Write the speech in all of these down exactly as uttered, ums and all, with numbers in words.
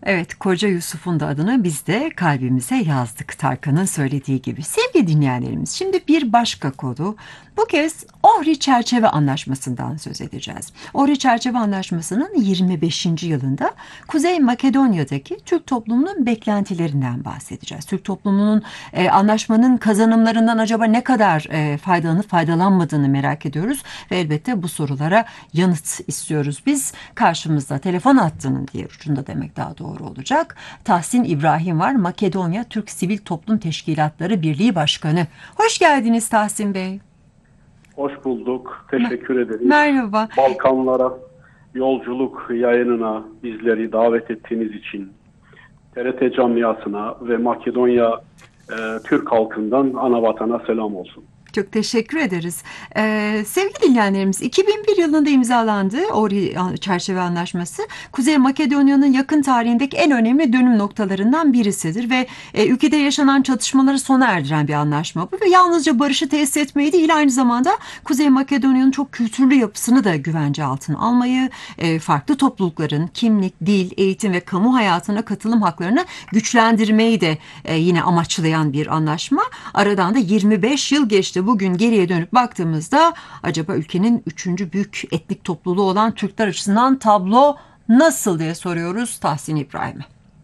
Evet, Koca Yusuf'un da adını biz de kalbimize yazdık Tarkan'ın söylediği gibi. Sevgili dinleyenlerimiz, şimdi bir başka konu. Bu kez Ohri Çerçeve Anlaşması'ndan söz edeceğiz. Ohri Çerçeve Anlaşması'nın yirmi beşinci yılında Kuzey Makedonya'daki Türk toplumunun beklentilerinden bahsedeceğiz. Türk toplumunun e, anlaşmanın kazanımlarından acaba ne kadar e, faydalanıp faydalanmadığını merak ediyoruz ve elbette bu sorulara yanıt istiyoruz. Biz karşımızda telefon hattının diğer ucunda demek daha doğru olacak. Tahsin İbrahim var. Makedonya Türk Sivil Toplum Teşkilatları Birliği Başkanı. Hoş geldiniz Tahsin Bey. Hoş bulduk. Teşekkür ederiz. Merhaba. Balkanlara yolculuk yayınına bizleri davet ettiğiniz için T R T camiasına ve Makedonya e, Türk halkından ana vatana selam olsun. Çok teşekkür ederiz. Ee, sevgili dinleyenlerimiz, iki bin bir yılında imzalandı Ohri Çerçeve Anlaşması. Kuzey Makedonya'nın yakın tarihindeki en önemli dönüm noktalarından birisidir ve e, ülkede yaşanan çatışmaları sona erdiren bir anlaşma bu. Ve yalnızca barışı tesis etmeyi değil, aynı zamanda Kuzey Makedonya'nın çok kültürlü yapısını da güvence altına almayı, e, farklı toplulukların kimlik, dil, eğitim ve kamu hayatına katılım haklarını güçlendirmeyi de e, yine amaçlayan bir anlaşma. Aradan da yirmi beş yıl geçti. Bugün geriye dönüp baktığımızda acaba ülkenin üçüncü büyük etnik topluluğu olan Türkler açısından tablo nasıl diye soruyoruz Tahsin İbrahim'e.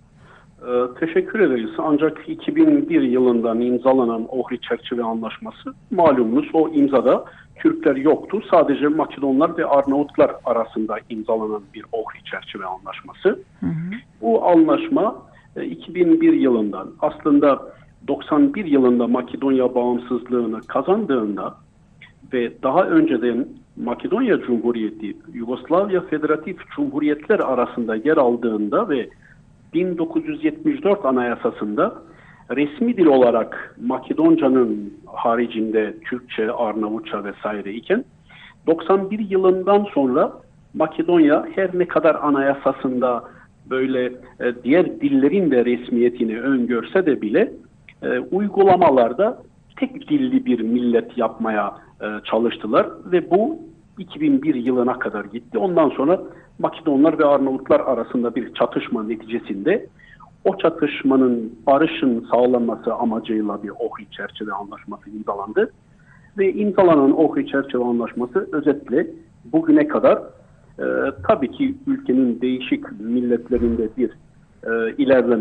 Ee, teşekkür ederiz. Ancak iki bin bir yılından imzalanan Ohri Çerçeve Anlaşması, malumunuz o imzada Türkler yoktu. Sadece Makedonlar ve Arnavutlar arasında imzalanan bir Ohri Çerçeve Anlaşması. Hı hı. Bu anlaşma iki bin bir yılından, aslında doksan bir yılında Makedonya bağımsızlığını kazandığında ve daha önceden Makedonya Cumhuriyeti, Yugoslavya Federatif Cumhuriyetler arasında yer aldığında ve bin dokuz yüz yetmiş dört Anayasası'nda resmi dil olarak Makedonca'nın haricinde Türkçe, Arnavutça vesaire iken doksan bir yılından sonra Makedonya her ne kadar anayasasında böyle e, diğer dillerin de resmiyetini öngörse de bile e, uygulamalarda tek dilli bir millet yapmaya e, çalıştılar ve bu iki bin bir yılına kadar gitti. Ondan sonra Makedonlar ve Arnavutlar arasında bir çatışma neticesinde o çatışmanın barışın sağlanması amacıyla bir Ohri Çerçeve Anlaşması imzalandı. Ve imzalanan Ohri Çerçeve Anlaşması özetle bugüne kadar e, tabii ki ülkenin değişik milletlerinde bir e, ilerleme